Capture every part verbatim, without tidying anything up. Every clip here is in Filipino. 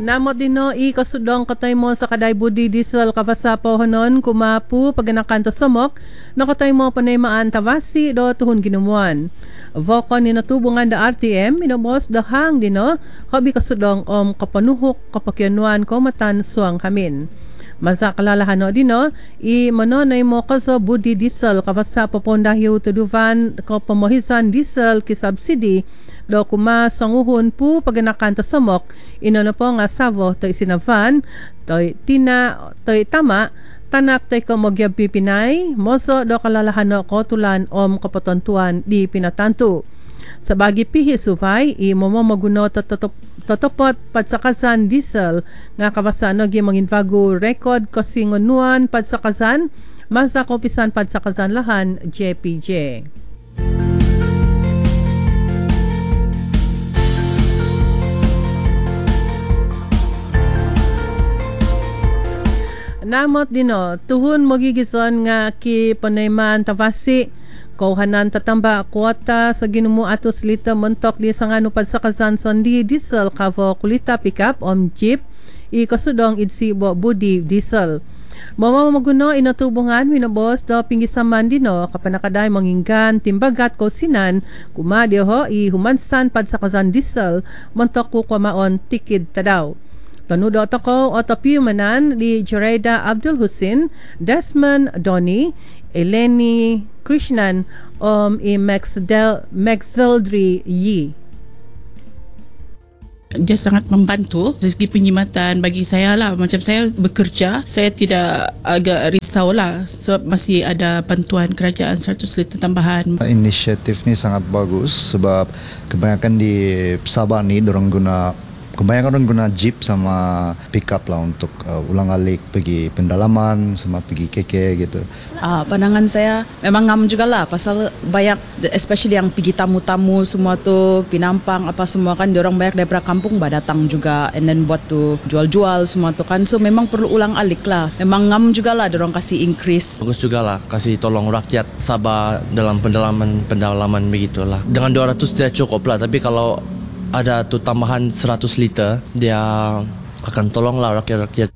Namot din no, ikasudong katay mo sa kaday budi diesel kapasapo honon kumapu paganakan to sumok no katay mo panaymaan tawasi do tuhon ginumuan. Vokon ni natubungan da R T M minobos da hang din no, hobi kasudong om kapanuhok kapakyanuan ko matan suang hamin. Masa kalalahan no din no, i manonay mo kaso budi diesel kapasapo pondahiw tuduvan ko pamohisan diesel ki subsidy do kuma sanguhon pu paganakan to samok inono po nga savo to isinavan to tina to tama tanak tay ko magyab pipinay moso do kalalahano ko tulan om kapatontuan di pinatanto sa bagi pihi sufay i momo maguno totopot patsakasan diesel nga kapasano gi manginvago record ko singonuan patsakasan masa kopisan patsakasan lahan J P J. Namot dino, tuhon magigison nga ki panayman tavasi, kauhanan tatamba kuwata sa ginumu atos lita montok di sa ngano padsakasan sondi diesel kavo kulita pickup om jeep, ikasudong idsibo budi diesel. Mama maguno inatubungan minobos do pinggisaman dino kapanakaday manginggan timbagat ko sinan kumadi ho i humansan padsakasan diesel montok ko kumaon tikid tadaw. Tanudo ako o tapiumanan ni Jareda Abdul Hussein, Desmond Doni, Eleni Krishnan, um, i Maxdel, Maxeldri Yi. Dia sangat membantu dari segi penyimatan bagi saya lah. Macam saya bekerja, saya tidak agak risau lah sebab masih ada bantuan kerajaan seratus liter tambahan. Inisiatif ni sangat bagus sebab kebanyakan di Sabah ni dorang guna kebanyakan orang guna jeep sama pickup lah untuk uh, ulang alik pergi pendalaman sama pergi keke gitu. Ah, pandangan saya memang ngam juga lah pasal banyak especially yang pergi tamu-tamu semua tu pinampang apa semua kan diorang banyak daripada kampung bah datang juga and then buat tu jual-jual semua tu kan so memang perlu ulang alik lah. Memang ngam juga lah diorang kasih increase. Bagus juga lah kasih tolong rakyat Sabah dalam pendalaman-pendalaman begitulah. Dengan dua ratus tidak cukup lah tapi kalau ada tu tambahan seratus liter, dia akan tolonglah rakyat-rakyat.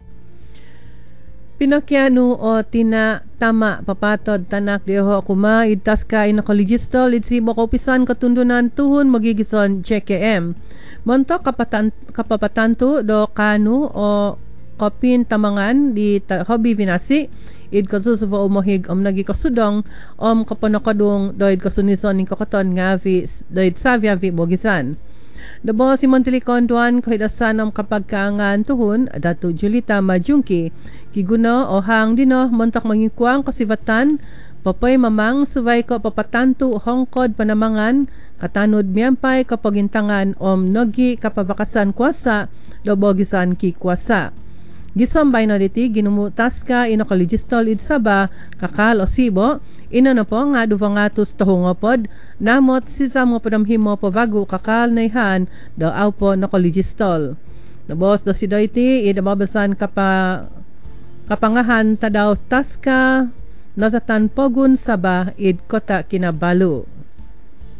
Pinakyano o tina tama papatod tanak diho kuma itas ka inakologistol itsibo kopisan katundunan tuhon magigison J K M. Montok kapatan, kapapatanto do kanu o kopin tamangan di ta, hobi vinasi id kasusuvo umohig om nagi kasudong om kapanakadong doid kasunison ni kakaton nga vi doid savia vi bogisan. Dabo si Montilicon duan kahidasan ng kapagkaangan tuhon Datu Julita Majungki kiguno o hang dino montak mangikuang kasivatan papay mamang suvay ko papatanto hongkod panamangan katanod miyampay kapagintangan om nogi kapabakasan kuasa lobogisan ki kuasa. Gisambay na diti ginumutas ka inokologistol id saba kakal o sibo ino na po nga duvangatus tahungopod namot si samo padamhimo pavago kakal na ihan daw aw po nokologistol. Nabos do si doyti idababasan kapa kapangahan tadaw taska nasatan pogun saba id kota Kinabalu.